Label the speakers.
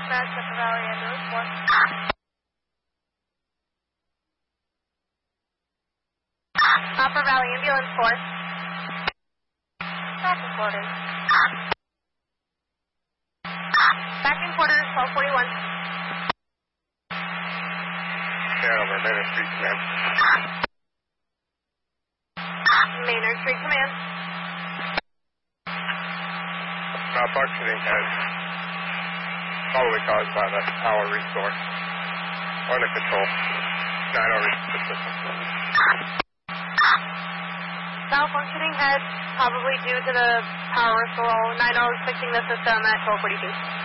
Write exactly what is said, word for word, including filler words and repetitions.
Speaker 1: dispatch, Upper Valley Ambulance four. Upper Valley Ambulance four. Backing quarters. Backing quarters, twelve forty-one.
Speaker 2: Over, Maynard Street Command.
Speaker 1: Maynard Street Command.
Speaker 2: Malfunctioning head. Probably caused by the power restore. Or the control. nine oh reset system.
Speaker 1: Malfunctioning head, probably due to the power restore. nine oh is fixing the system at twelve forty-two.